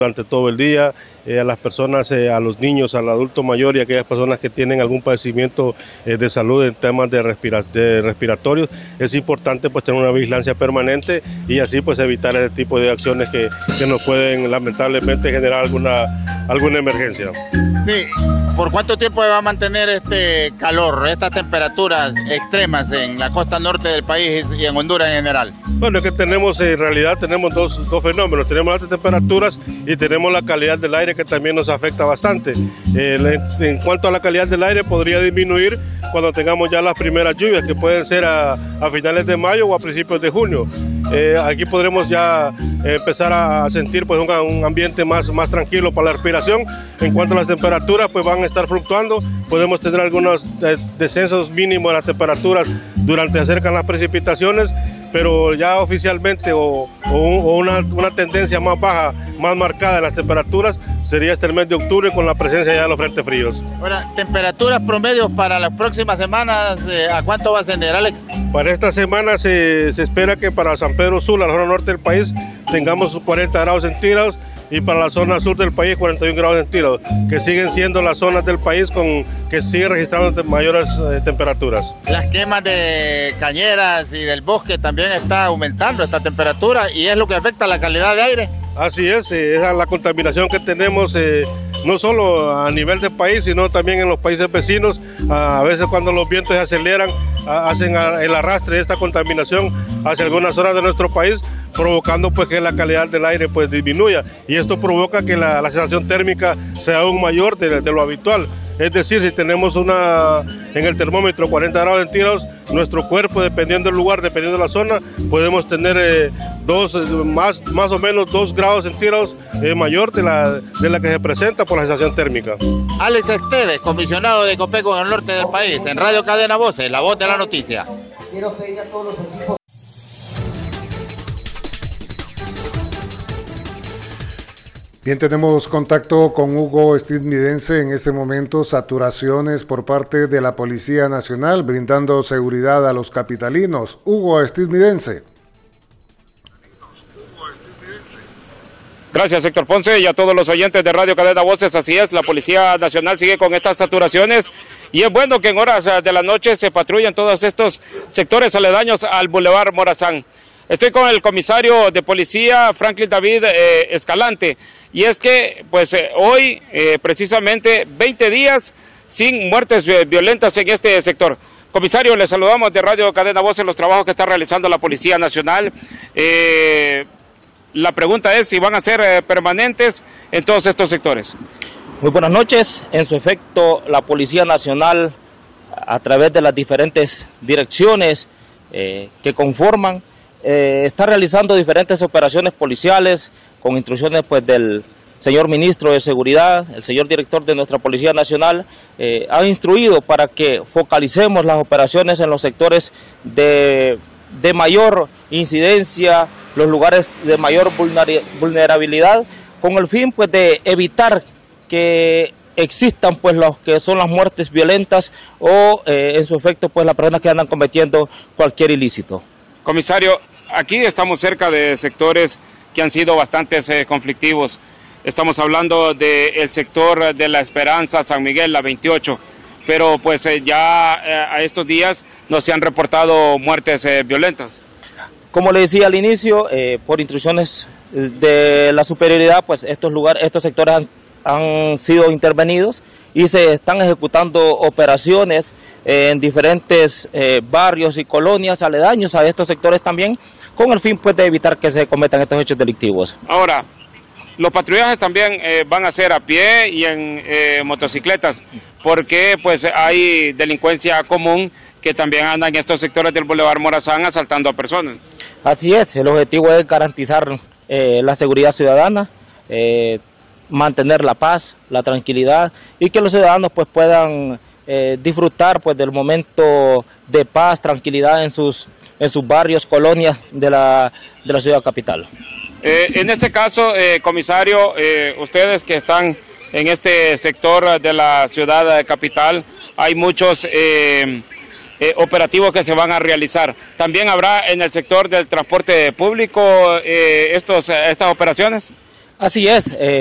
durante todo el día, a las personas, a los niños, al adulto mayor y a aquellas personas que tienen algún padecimiento de salud en temas de respiratorios, es importante pues tener una vigilancia permanente y así pues evitar ese tipo de acciones que nos pueden lamentablemente generar alguna emergencia. Sí. ¿Por cuánto tiempo va a mantener este calor, estas temperaturas extremas en la costa norte del país y en Honduras en general? Bueno, es que en realidad tenemos dos fenómenos, tenemos altas temperaturas y tenemos la calidad del aire que también nos afecta bastante. En cuanto a la calidad del aire podría disminuir cuando tengamos ya las primeras lluvias, que pueden ser a finales de mayo o a principios de junio. Aquí podremos ya empezar a sentir pues un ambiente más tranquilo para la respiración. En cuanto a las temperaturas, pues van a estar fluctuando, podemos tener algunos descensos mínimos de las temperaturas durante acercan las precipitaciones, pero ya oficialmente o una tendencia más baja, más marcada en las temperaturas sería este el mes de octubre con la presencia ya de los frentes fríos. Ahora, temperaturas promedios para las próximas semanas, ¿a cuánto va a ascender, Alex? Para esta semana se espera que para San Pedro Sula, la zona norte del país, tengamos 40 grados centígrados y para la zona sur del país 41 grados centígrados, que siguen siendo las zonas del país que siguen registrando mayores temperaturas. Las quemas de cañeras y del bosque también está aumentando esta temperatura y es lo que afecta la calidad de aire. Así es la contaminación que tenemos no solo a nivel del país, sino también en los países vecinos. A veces cuando los vientos se aceleran, hacen el arrastre de esta contaminación hacia algunas zonas de nuestro país, provocando pues que la calidad del aire pues disminuya y esto provoca que la sensación térmica sea aún mayor de lo habitual. Es decir, si tenemos en el termómetro 40 grados centígrados, nuestro cuerpo, dependiendo del lugar, dependiendo de la zona, podemos tener más o menos 2 grados centígrados mayor de la que se presenta por la sensación térmica. Alex Esteves, comisionado de Copeco en el norte del país, en Radio Cadena Voces, la voz de la noticia. Quiero pedir a todos los equipos. Bien, tenemos contacto con Hugo Estiudnidense. En este momento, saturaciones por parte de la Policía Nacional, brindando seguridad a los capitalinos. Hugo Estiudnidense. Gracias, Héctor Ponce, y a todos los oyentes de Radio Cadena Voces. Así es, la Policía Nacional sigue con estas saturaciones y es bueno que en horas de la noche se patrullen todos estos sectores aledaños al Boulevard Morazán. Estoy con el comisario de policía, Franklin David Escalante, y es que pues hoy precisamente 20 días sin muertes violentas en este sector. Comisario, le saludamos de Radio Cadena Voces, los trabajos que está realizando la Policía Nacional. La pregunta es si van a ser permanentes en todos estos sectores. Muy buenas noches. En su efecto, la Policía Nacional, a través de las diferentes direcciones que conforman, está realizando diferentes operaciones policiales con instrucciones pues del señor ministro de Seguridad, el señor director de nuestra Policía Nacional, ha instruido para que focalicemos las operaciones en los sectores de mayor incidencia, los lugares de mayor vulnerabilidad, con el fin pues de evitar que existan pues los que son las muertes violentas o en su efecto pues las personas que andan cometiendo cualquier ilícito. Comisario, aquí estamos cerca de sectores que han sido bastante conflictivos. Estamos hablando del sector de La Esperanza, San Miguel, la 28, pero pues ya a estos días no se han reportado muertes violentas. Como le decía al inicio, por instrucciones de la superioridad, pues estos sectores han sido intervenidos y se están ejecutando operaciones en diferentes barrios y colonias aledaños a estos sectores también, con el fin pues de evitar que se cometan estos hechos delictivos. Ahora, los patrullajes también van a ser a pie y en motocicletas, porque pues hay delincuencia común que también anda en estos sectores del Boulevard Morazán asaltando a personas. Así es, el objetivo es garantizar la seguridad ciudadana, mantener la paz, la tranquilidad y que los ciudadanos pues puedan disfrutar pues del momento de paz, tranquilidad en sus barrios, colonias de la ciudad capital. En este caso, comisario, ustedes que están en este sector de la ciudad capital, hay muchos operativos que se van a realizar. ¿También habrá en el sector del transporte público estas operaciones? Así es.